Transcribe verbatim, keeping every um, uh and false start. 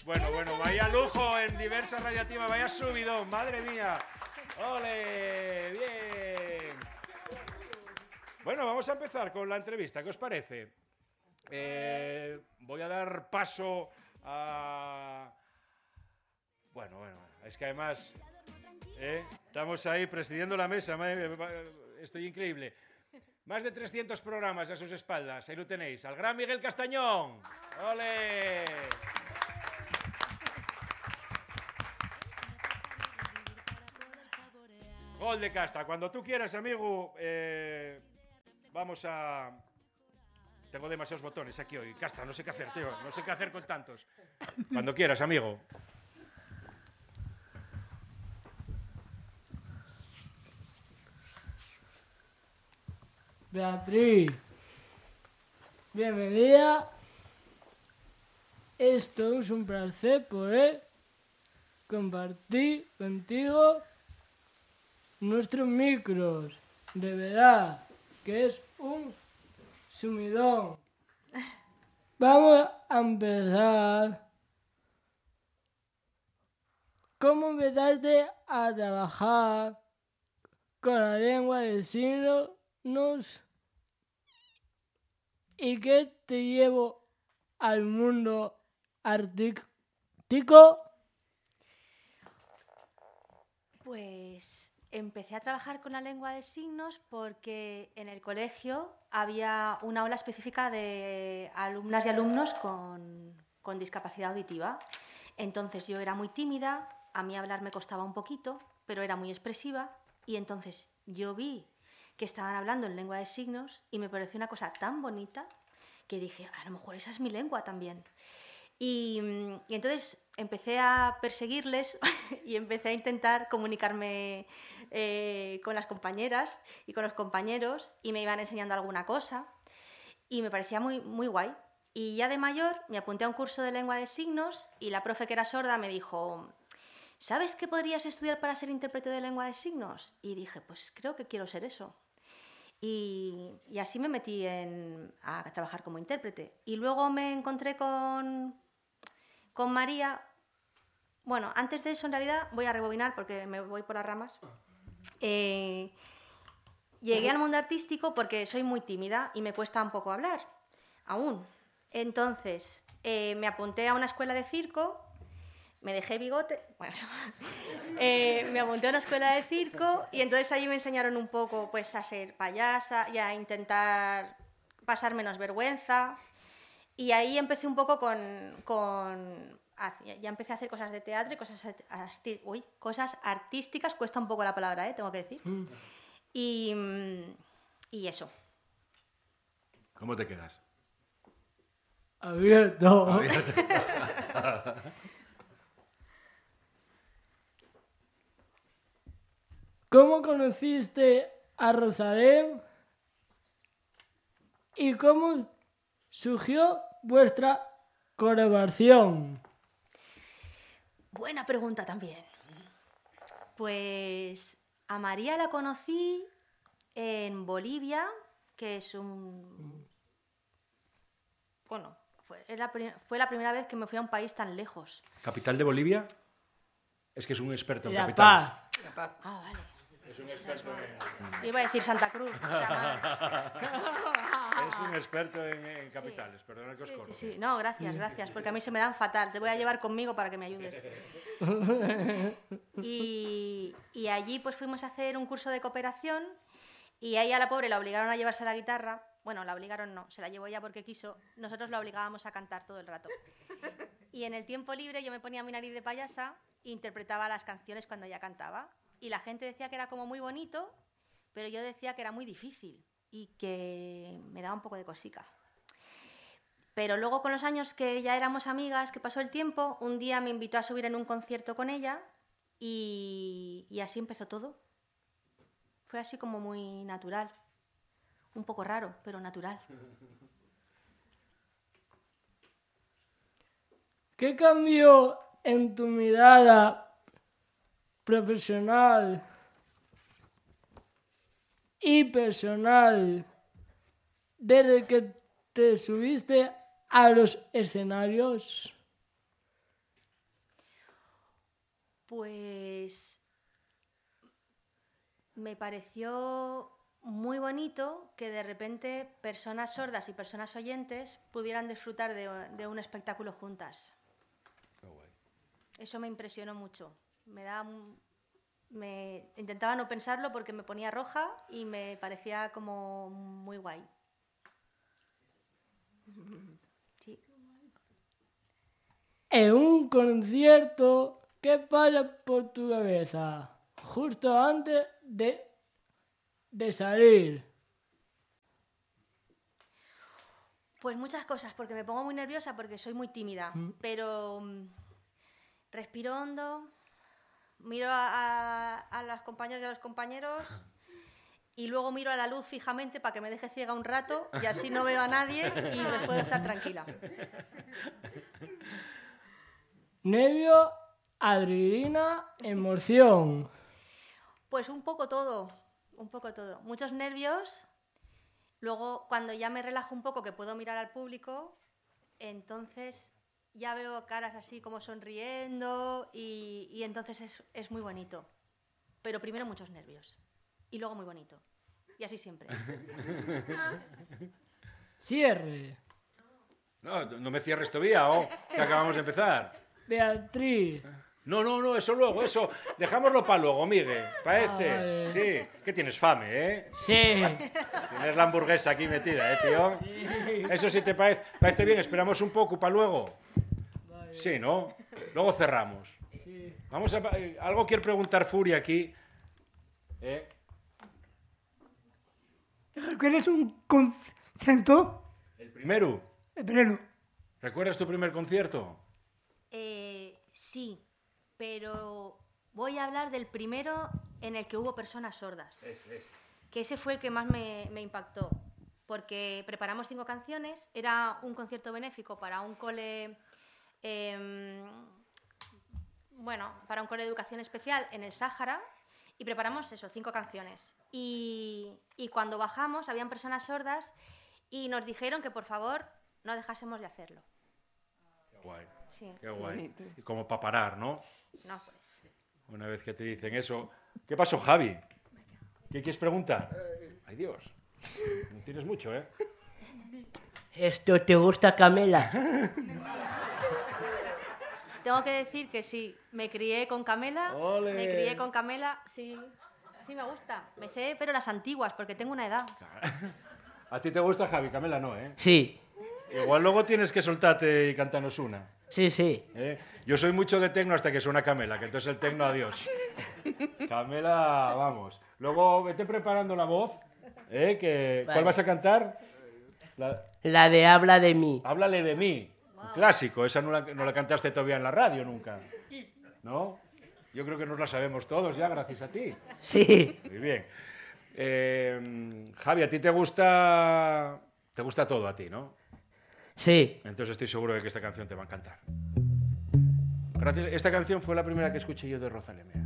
Bueno, bueno, vaya lujo en Diversa Radiativa, vaya subidón, madre mía. ¡Ole! ¡Bien! Bueno, vamos a empezar con la entrevista, ¿qué os parece? Eh, voy a dar paso a... Bueno, bueno, es que además eh, estamos ahí presidiendo la mesa, estoy increíble. Más de trescientos programas a sus espaldas, ahí lo tenéis, al gran Miguel Castañón. ¡Ole! Gol de Casta, cuando tú quieras, amigo, eh, vamos a... Tengo demasiados botones aquí hoy. Casta, no sé qué hacer, tío, no sé qué hacer con tantos. Cuando quieras, amigo. Beatriz, bienvenida. Esto es un placer poder compartir contigo nuestros micros. De verdad que es un sumidón. Vamos a empezar. ¿Cómo empezaste a trabajar con la lengua de signos? ¿Y qué te llevó al mundo artístico? Pues empecé a trabajar con la lengua de signos porque en el colegio había una aula específica de alumnas y alumnos con, con discapacidad auditiva. Entonces yo era muy tímida, a mí hablar me costaba un poquito, pero era muy expresiva, y entonces yo vi que estaban hablando en lengua de signos y me pareció una cosa tan bonita que dije, a lo mejor esa es mi lengua también. Y, y entonces empecé a perseguirles y empecé a intentar comunicarme eh, con las compañeras y con los compañeros, y me iban enseñando alguna cosa y me parecía muy, muy guay. Y ya de mayor me apunté a un curso de lengua de signos y la profe, que era sorda, me dijo, ¿sabes qué podrías estudiar para ser intérprete de lengua de signos? Y dije, pues creo que quiero ser eso. Y, y así me metí en, a trabajar como intérprete. Y luego me encontré con, con María. Bueno, antes de eso, en realidad, voy a rebobinar porque me voy por las ramas. Eh, llegué al mundo artístico porque soy muy tímida y me cuesta un poco hablar, aún. Entonces, eh, me apunté a una escuela de circo. Me dejé bigote, bueno, eh, me apunté a una escuela de circo y entonces allí me enseñaron un poco pues, a ser payasa y a intentar pasar menos vergüenza. Y ahí empecé un poco con... con ya empecé a hacer cosas de teatro y cosas, arti, uy, cosas artísticas, cuesta un poco la palabra, ¿eh? Tengo que decir. Mm. Y, y eso. ¿Cómo te quedas? Abierto. Abierto. ¿Cómo conociste a Rosalén y cómo surgió vuestra colaboración? Buena pregunta también. Pues a María la conocí en Bolivia, que es un... Bueno, fue la, fue la primera vez que me fui a un país tan lejos. ¿Capital de Bolivia? Es que es un experto en La capitales. Paz. La Paz. Ah, vale. Es un experto en... Iba a decir Santa Cruz. Es un experto en, en capitales, sí. Perdona que os sí, corto. Sí, sí, no, gracias, gracias, porque a mí se me dan fatal. Te voy a llevar conmigo para que me ayudes. Y, y allí pues fuimos a hacer un curso de cooperación y ahí a la pobre la obligaron a llevarse la guitarra. Bueno, la obligaron no, se la llevó ella porque quiso. Nosotros la obligábamos a cantar todo el rato. Y en el tiempo libre yo me ponía mi nariz de payasa e interpretaba las canciones cuando ella cantaba. Y la gente decía que era como muy bonito, pero yo decía que era muy difícil y que me daba un poco de cosica. Pero luego, con los años que ya éramos amigas, que pasó el tiempo, un día me invitó a subir en un concierto con ella y, y así empezó todo. Fue así como muy natural. Un poco raro, pero natural. ¿Qué cambió en tu mirada profesional y personal desde que te subiste a los escenarios? Pues me pareció muy bonito que de repente personas sordas y personas oyentes pudieran disfrutar de, de un espectáculo juntas. Qué guay. Eso me impresionó mucho. Me da, un- me intentaba no pensarlo porque me ponía roja y me parecía como muy guay. Sí. En un concierto, ¿qué pasa por tu cabeza justo antes de, de salir? Pues muchas cosas, porque me pongo muy nerviosa porque soy muy tímida, Mm. pero mm, respiro hondo, miro a, a, a las compañeras y a los compañeros y luego miro a la luz fijamente para que me deje ciega un rato y así no veo a nadie y me puedo estar tranquila. Nervio, adrenalina, emoción. Pues un poco todo, un poco todo. Muchos nervios, luego cuando ya me relajo un poco que puedo mirar al público, entonces ya veo caras así como sonriendo y, y entonces es, es muy bonito. Pero primero muchos nervios y luego muy bonito. Y así siempre. Cierre. No, no me cierres todavía, oh, que acabamos de empezar. Beatriz. No, no, no, eso luego, eso. Dejámoslo para luego, Miguel. Para este. vale. Sí. Que tienes fame, ¿eh? Sí. Tienes la hamburguesa aquí metida, ¿eh, tío? Eso sí te parece, parece bien. Esperamos un poco para luego. Sí, ¿no? Luego cerramos. Sí. Vamos a... eh, Algo quiere preguntar Furia aquí. ¿Eh? ¿Recuerdas un concierto? El primero. El primero. ¿Recuerdas tu primer concierto? Eh, sí, pero voy a hablar del primero en el que hubo personas sordas. Es, es. Que ese fue el que más me, me impactó, porque preparamos cinco canciones, era un concierto benéfico para un cole, eh, bueno, para un cole de educación especial en el Sáhara, y preparamos eso, cinco canciones. Y, y cuando bajamos habían personas sordas y nos dijeron que por favor no dejásemos de hacerlo. Qué guay. Sí, Qué guay. Y como para parar, ¿no? no pues. Una vez que te dicen eso. ¿Qué pasó, Javi? ¿Qué quieres preguntar? Ay, Dios. No tienes mucho, ¿eh? ¿Esto te gusta, Camela? Tengo que decir que sí, me crié con Camela, ¡Ole! me crié con Camela, sí, sí me gusta, me sé, pero las antiguas, porque tengo una edad. ¿A ti te gusta, Javi? Camela no, ¿eh? Sí, Igual luego tienes que soltarte y cantarnos una. sí, sí. ¿eh? Yo soy mucho de tecno hasta que suena Camela, que entonces el tecno, adiós. Camela, vamos. Luego vete preparando la voz, ¿eh? Que, ¿Cuál Vale. vas a cantar? La- La de habla de mí. Háblale de mí. Un clásico, esa no la, no la cantaste todavía en la radio nunca. ¿No? Yo creo que nos la sabemos todos ya, gracias a ti. Sí, Muy bien. Eh, Javi, a ti te gusta... Te gusta todo a ti, ¿no? sí. Entonces estoy seguro de que esta canción te va a encantar. Gracias. Esta canción fue la primera que escuché yo de Rosalía.